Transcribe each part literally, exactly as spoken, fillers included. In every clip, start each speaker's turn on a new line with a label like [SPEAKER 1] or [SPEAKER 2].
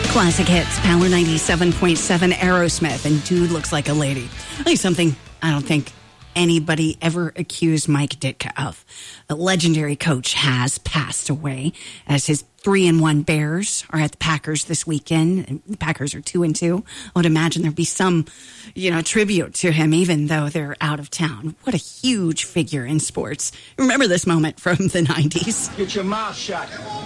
[SPEAKER 1] Classic Hits, Power ninety-seven point seven, Aerosmith, and Dude Looks Like a Lady. At least something I don't think anybody ever accused Mike Ditka of. The legendary coach has passed away, as his three and one Bears are at the Packers this weekend. The Packers are two and two. I would imagine there'd be some, you know, tribute to him, even though they're out of town. What a huge figure in sports. Remember this moment from the nineties.
[SPEAKER 2] Get your mouth shut.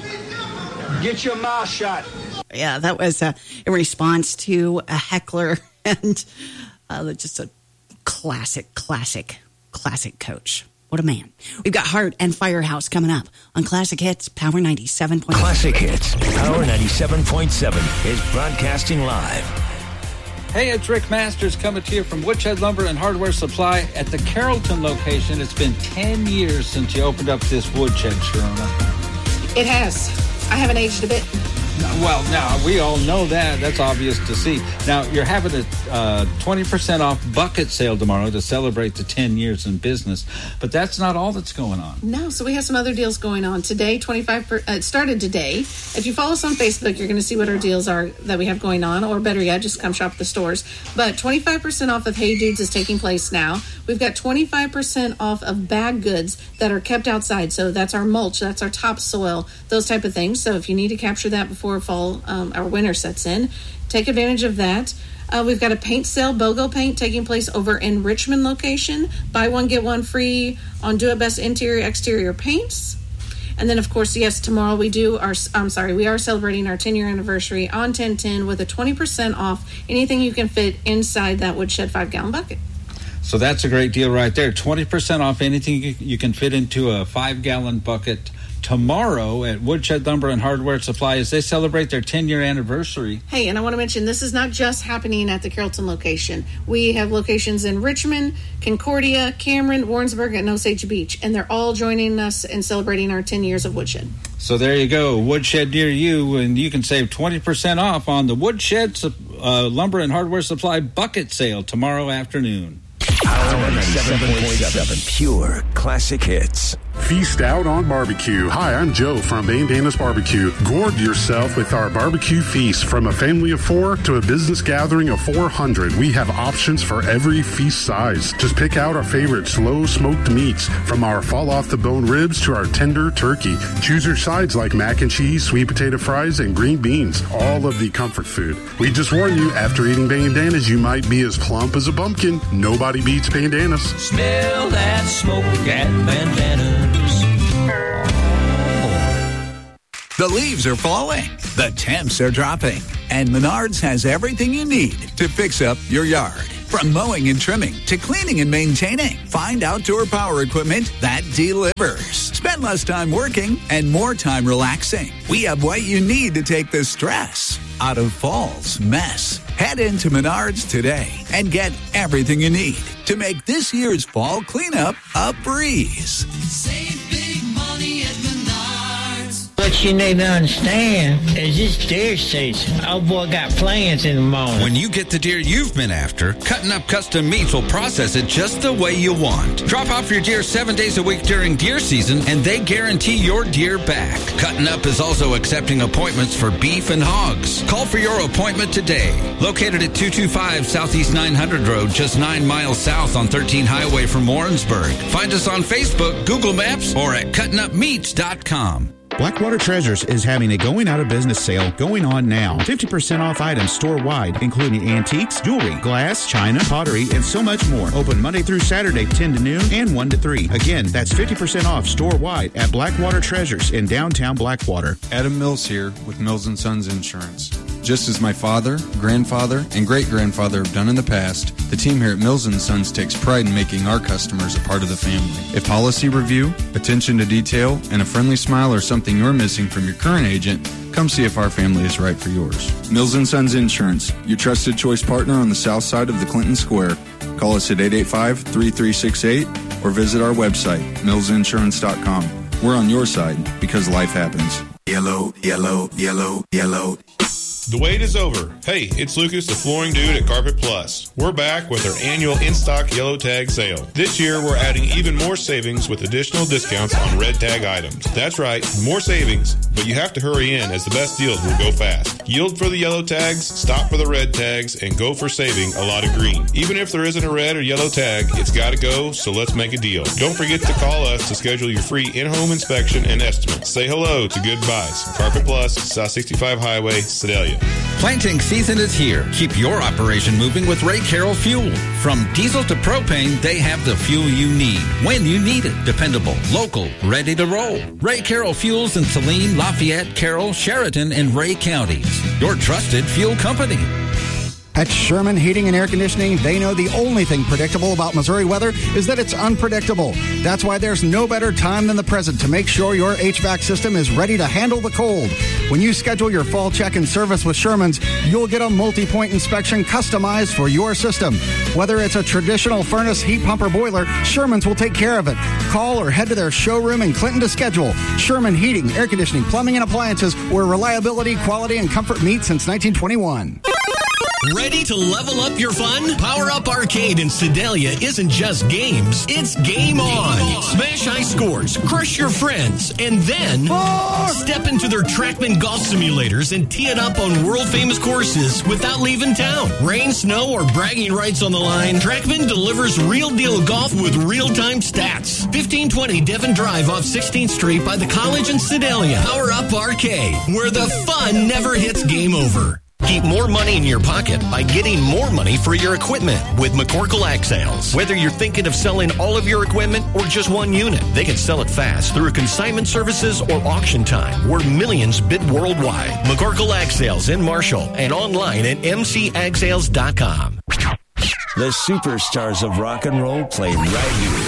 [SPEAKER 2] Get your mouth shut.
[SPEAKER 1] Yeah, that was uh, in response to a heckler and uh, just a classic, classic, classic coach. What a man. We've got Heart and Firehouse coming up on Classic Hits, Power ninety-seven point seven.
[SPEAKER 3] Classic Hits, Power ninety-seven point seven is broadcasting live.
[SPEAKER 4] Hey, it's Rick Masters coming to you from Woodshed Lumber and Hardware Supply at the Carrollton location. It's been ten years since you opened up this woodshed, Sharona.
[SPEAKER 5] It has. I haven't aged a bit.
[SPEAKER 4] Well, now, we all know that. That's obvious to see. Now, you're having a uh, twenty percent off bucket sale tomorrow to celebrate the ten years in business. But that's not all that's going on.
[SPEAKER 5] No, so we have some other deals going on. Today, twenty-five percent, uh, it started today. If you follow us on Facebook, you're going to see what our deals are that we have going on. Or better yet, just come shop at the stores. But twenty-five percent off of Hey Dudes is taking place now. We've got twenty-five percent off of bag goods that are kept outside. So that's our mulch, that's our topsoil, those type of things. So if you need to capture that before fall, um, our winter sets in, take advantage of that. Uh, we've got a paint sale, BOGO paint, taking place over in Richmond location. Buy one, get one free on Do It Best interior, exterior paints. And then, of course, yes, tomorrow we do our, I'm sorry, we are celebrating our ten-year anniversary on ten ten with a twenty percent off anything you can fit inside that Woodshed five-gallon bucket.
[SPEAKER 4] So that's a great deal right there. twenty percent off anything you, you can fit into a five-gallon bucket tomorrow at Woodshed Lumber and Hardware Supply as they celebrate their ten-year anniversary.
[SPEAKER 5] Hey, and I want to mention, this is not just happening at the Carrollton location. We have locations in Richmond, Concordia, Cameron, Warrensburg, and Osage Beach, and they're all joining us in celebrating our ten years of Woodshed.
[SPEAKER 4] So there you go, Woodshed near you, and you can save twenty percent off on the Woodshed uh, Lumber and Hardware Supply bucket sale tomorrow afternoon.
[SPEAKER 3] Power ninety-seven point seven, pure classic hits.
[SPEAKER 6] Feast out on barbecue. Hi, I'm Joe from Bandanas Barbecue. Gourd yourself with our barbecue feast. From a family of four to a business gathering of four hundred, we have options for every feast size. Just pick out our favorite slow smoked meats, from our fall off the bone ribs to our tender turkey. Choose your sides like mac and cheese, sweet potato fries, and green beans. All of the comfort food. We just warn you, after eating Bandanas, you might be as plump as a pumpkin. Nobody beats Bandanas.
[SPEAKER 7] Smell that smoke at Bandanas.
[SPEAKER 8] The leaves are falling, the temps are dropping, and Menards has everything you need to fix up your yard. From mowing and trimming to cleaning and maintaining, find outdoor power equipment that delivers. Spend less time working and more time relaxing. We have what you need to take the stress out of fall's mess. Head into Menards today and get everything you need to make this year's fall cleanup a breeze.
[SPEAKER 7] Save big money at Menards.
[SPEAKER 9] What you need to understand is this deer season. Old boy got plans in the morning.
[SPEAKER 10] When you get the deer you've been after, Cutting Up Custom Meats will process it just the way you want. Drop off your deer seven days a week during deer season, and they guarantee your deer back. Cutting Up is also accepting appointments for beef and hogs. Call for your appointment today. Located at two two five Southeast nine hundred Road, just nine miles south on thirteen Highway from Warrensburg. Find us on Facebook, Google Maps, or at cutting up meats dot com.
[SPEAKER 11] Blackwater Treasures is having a going out of business sale going on now. fifty percent off items store-wide, including antiques, jewelry, glass, china, pottery, and so much more. Open Monday through Saturday, ten to noon and one to three. Again, that's fifty percent off store-wide at Blackwater Treasures in downtown Blackwater.
[SPEAKER 12] Adam Mills here with Mills and Sons Insurance. Just as my father, grandfather, and great-grandfather have done in the past, the team here at Mills and Sons takes pride in making our customers a part of the family. If policy review, attention to detail, and a friendly smile are something you're missing from your current agent, come see if our family is right for yours. Mills and Sons Insurance, your trusted choice partner on the south side of the Clinton Square. Call us at eight eight five, three three six eight or visit our website, mills insurance dot com. We're on your side because life happens.
[SPEAKER 13] Yellow, yellow, yellow, yellow. The wait is over. Hey, it's Lucas, the flooring dude at Carpet Plus. We're back with our annual in-stock yellow tag sale. This year, we're adding even more savings with additional discounts on red tag items. That's right, more savings, but you have to hurry in as the best deals will go fast. Yield for the yellow tags, stop for the red tags, and go for saving a lot of green. Even if there isn't a red or yellow tag, it's got to go, so let's make a deal. Don't forget to call us to schedule your free in-home inspection and estimate. Say hello to Good Buys. Carpet Plus, South sixty-five Highway, Sedalia.
[SPEAKER 10] Planting season is here. Keep your operation moving with Ray Carroll Fuel. From diesel to propane, they have the fuel you need when you need it. Dependable, local, ready to roll. Ray Carroll Fuels in Saline, Lafayette, Carroll, Sheridan, and Ray counties. Your trusted fuel company.
[SPEAKER 14] At Sherman Heating and Air Conditioning, they know the only thing predictable about Missouri weather is that it's unpredictable. That's why there's no better time than the present to make sure your H V A C system is ready to handle the cold. When you schedule your fall check and service with Sherman's, you'll get a multi-point inspection customized for your system. Whether it's a traditional furnace, heat pump, or boiler, Sherman's will take care of it. Call or head to their showroom in Clinton to schedule. Sherman Heating, Air Conditioning, Plumbing, and Appliances, where reliability, quality, and comfort meet since nineteen twenty-one.
[SPEAKER 15] Ready to level up your fun? Power Up Arcade in Sedalia isn't just games, it's game on. Game on. Smash high scores, crush your friends, and then Four. Step into their Trackman golf simulators and tee it up on world-famous courses without leaving town. Rain, snow, or bragging rights on the line, Trackman delivers real-deal golf with real-time stats. fifteen twenty Devon Drive off sixteenth Street by the college in Sedalia. Power Up Arcade, where the fun never hits game over. Keep more money in your pocket by getting more money for your equipment with McCorkle Ag Sales. Whether you're thinking of selling all of your equipment or just one unit, they can sell it fast through consignment services or auction time, where millions bid worldwide. McCorkle Ag Sales in Marshall and online at m c ag sales dot com.
[SPEAKER 3] The superstars of rock and roll play right here.